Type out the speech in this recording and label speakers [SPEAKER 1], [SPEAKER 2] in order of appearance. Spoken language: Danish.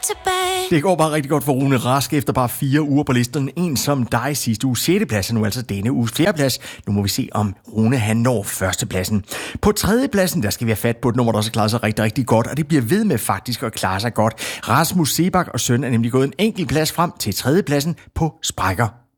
[SPEAKER 1] tilbage.
[SPEAKER 2] Det går bare rigtig godt for Rune Rask efter bare 4 uger på listen. En som dig sidste uge 6. plads, og nu altså denne uges 4. plads. Nu må vi se, om Rune han når 1. pladsen. På 3. pladsen, der skal vi have fat på et nummer, der også klarer sig rigtig, rigtig godt, og det bliver ved med faktisk at klare sig godt. Rasmus Sebak og søn er nemlig gået en enkelt plads frem til 3. pladsen på Sprækker.